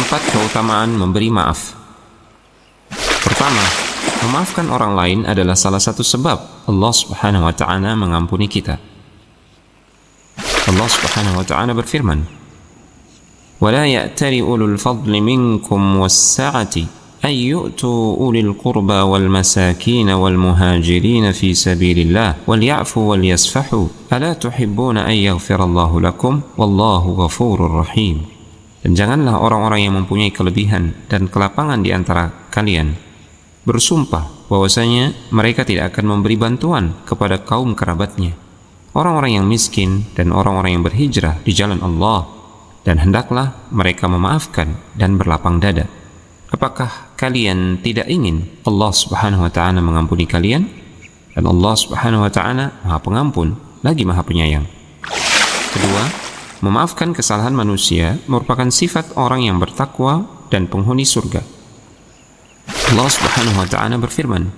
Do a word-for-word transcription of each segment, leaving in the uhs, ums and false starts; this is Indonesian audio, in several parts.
Empat keutamaan memberi maaf. Pertama, memaafkan orang lain adalah salah satu sebab Allah Subhanahu wa taala mengampuni kita. Allah Subhanahu wa taala berfirman, "Wala ya'tali ulul fadli minkum was-sa'ati ay yu'tu ulil qurba wal masakin wal muhajirin fi sabilillah wal ya'fu wal yasfahu ala tuhibbuna an yaghfirallahu lakum wallahu ghafurur rahim." Dan janganlah orang-orang yang mempunyai kelebihan dan kelapangan di antara kalian bersumpah bahwasanya mereka tidak akan memberi bantuan kepada kaum kerabatnya, orang-orang yang miskin dan orang-orang yang berhijrah di jalan Allah, dan hendaklah mereka memaafkan dan berlapang dada. Apakah kalian tidak ingin Allah Subhanahu wa taala mengampuni kalian? Dan Allah Subhanahu wa taala Maha Pengampun lagi Maha Penyayang. Kedua, memaafkan kesalahan manusia merupakan sifat orang yang bertakwa dan penghuni surga. Allah Subhanahu wa taala berfirman,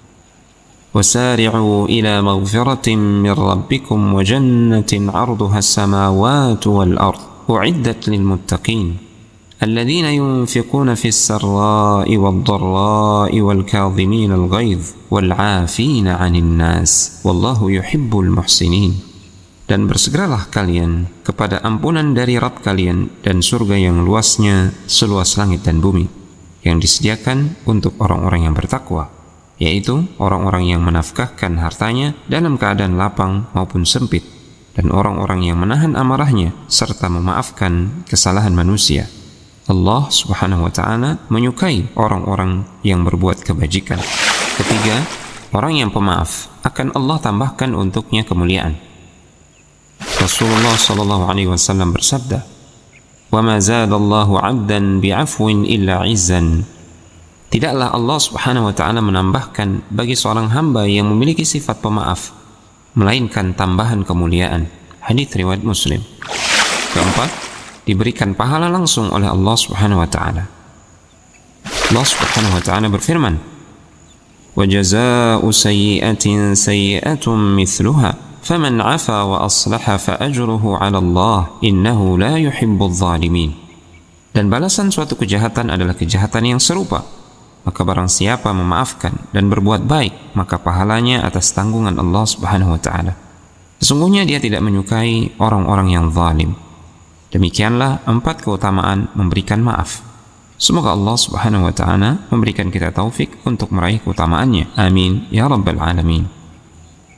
"Wasari'u ila maghfiratin min rabbikum wa jannatin 'arduha as-samawati wal ard u'iddat lil muttaqin alladhina yunfiquna fis sarra'i wad dharra'i wal kadhimina al ghaidh wal 'afina 'anil nas wallahu yuhibbul muhsinin." Dan bersegeralah kalian kepada ampunan dari Rabb kalian dan surga yang luasnya seluas langit dan bumi, yang disediakan untuk orang-orang yang bertakwa, yaitu orang-orang yang menafkahkan hartanya dalam keadaan lapang maupun sempit, dan orang-orang yang menahan amarahnya serta memaafkan kesalahan manusia. Allah Subhanahu wa taala menyukai orang-orang yang berbuat kebajikan. Ketiga, orang yang pemaaf akan Allah tambahkan untuknya kemuliaan. Rasulullah sallallahu alaihi wasallam bersabda, "Wa ma zadallahu 'abdan bi'afwin illa 'izzan." Tidaklah Allah Subhanahu wa taala menambahkan bagi seorang hamba yang memiliki sifat pemaaf melainkan tambahan kemuliaan. Hadits riwayat Muslim. Keempat, diberikan pahala langsung oleh Allah Subhanahu wa taala. Allah Subhanahu wa taala berfirman, "Wa jazaa'u sayyi'atin sayyi'atun mithluha faman 'afa wa aslaha fa ajruhu 'ala Allah innahu la yuhibbudz zalimin." Dan balasan suatu kejahatan adalah kejahatan yang serupa. Maka barang siapa memaafkan dan berbuat baik, maka pahalanya atas tanggungan Allah Subhanahu wa taala. Sesungguhnya Dia tidak menyukai orang-orang yang zalim. Demikianlah empat keutamaan memberikan maaf. Semoga Allah Subhanahu wa taala memberikan kita taufik untuk meraih keutamaannya. Amin ya rabbal alamin.